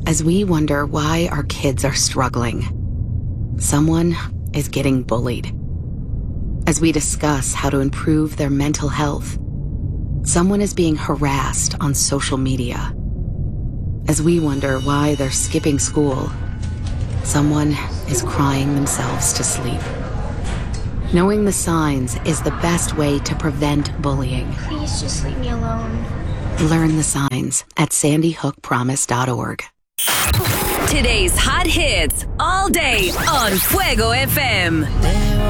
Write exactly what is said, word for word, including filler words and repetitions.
as we wonder why our kids are struggling. Someone is getting bullied. As we discuss how to improve their mental health, someone is being harassed on social media. As we wonder why they're skipping school, someone is crying themselves to sleep. Knowing the signs is the best way to prevent bullying. Please just leave me alone. Learn the signs at sandy hook promise dot org. Today's hot hits all day on Fuego F M.